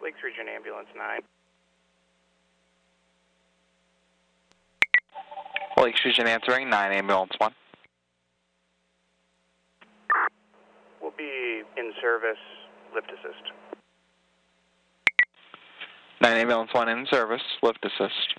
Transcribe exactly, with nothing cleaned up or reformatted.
Lakes Region Ambulance nine. Lakes Region answering, nine Ambulance one. We'll be in service, lift assist. nine Ambulance one in service, lift assist.